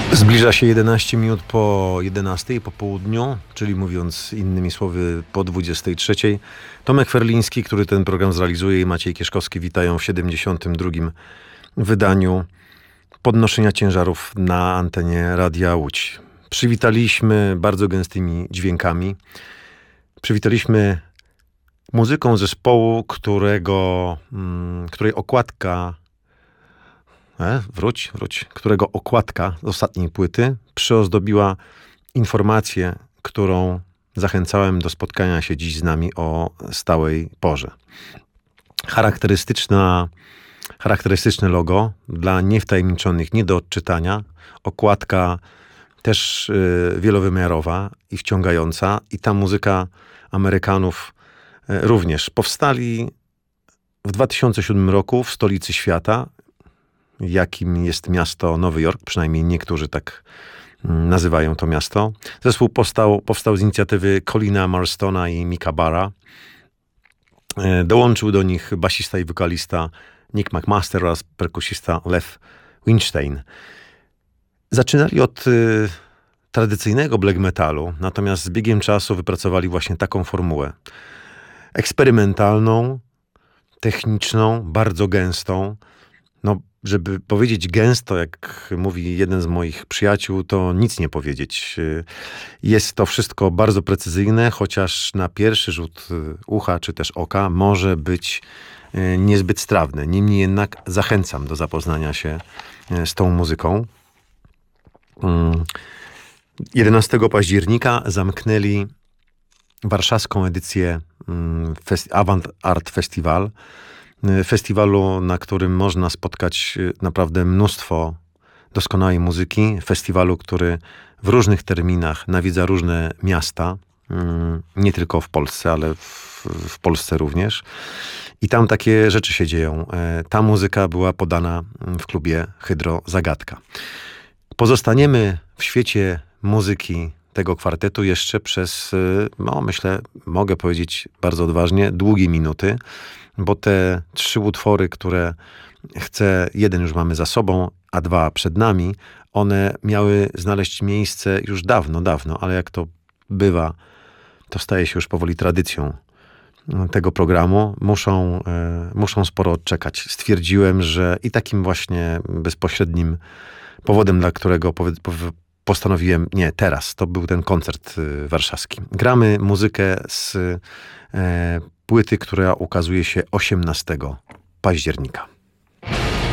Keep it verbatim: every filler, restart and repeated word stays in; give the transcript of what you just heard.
Zbliża się jedenaście minut po jedenastej po południu, czyli mówiąc innymi słowy po dwudziestej trzeciej. Tomek Ferliński, który ten program zrealizuje, i Maciej Kieszkowski witają w siedemdziesiątym drugim wydaniu Podnoszenia Ciężarów na antenie Radia Łódź. Przywitaliśmy bardzo gęstymi dźwiękami. Przywitaliśmy muzyką zespołu, którego, mm, której okładka E, wróć, wróć, którego okładka z ostatniej płyty przyozdobiła informację, którą zachęcałem do spotkania się dziś z nami o stałej porze. Charakterystyczna, charakterystyczne logo dla niewtajemniczonych, nie do odczytania. Okładka też y, wielowymiarowa i wciągająca. I ta muzyka Amerykanów y, również. Powstali w dwa tysiące siódmym roku w stolicy świata, jakim jest miasto Nowy Jork, przynajmniej niektórzy tak nazywają to miasto. Zespół powstał, powstał z inicjatywy Colina Marstona i Micka Barra. Dołączył do nich basista i wokalista Nick McMaster oraz perkusista Lev Winstein. Zaczynali od y, tradycyjnego black metalu, natomiast z biegiem czasu wypracowali właśnie taką formułę. Eksperymentalną, techniczną, bardzo gęstą. No, żeby powiedzieć gęsto, jak mówi jeden z moich przyjaciół, to nic nie powiedzieć. Jest to wszystko bardzo precyzyjne, chociaż na pierwszy rzut ucha czy też oka może być niezbyt strawne. Niemniej jednak zachęcam do zapoznania się z tą muzyką. jedenastego października zamknęli warszawską edycję Avant Art Festival. Festiwalu, na którym można spotkać naprawdę mnóstwo doskonałej muzyki. Festiwalu, który w różnych terminach nawiedza różne miasta. Nie tylko w Polsce, ale w, w Polsce również. I tam takie rzeczy się dzieją. Ta muzyka była podana w klubie Hydro Zagadka. Pozostaniemy w świecie muzyki tego kwartetu jeszcze przez, no myślę, mogę powiedzieć bardzo odważnie, długie minuty, bo te trzy utwory, które chcę, jeden już mamy za sobą, a dwa przed nami, one miały znaleźć miejsce już dawno, dawno, ale jak to bywa, to staje się już powoli tradycją tego programu. Muszą, e, muszą sporo odczekać. Stwierdziłem, że i takim właśnie bezpośrednim powodem, dla którego powie, powie, postanowiłem, nie, teraz, to był ten koncert y, warszawski. Gramy muzykę z e, płyty, która ukazuje się osiemnastego października.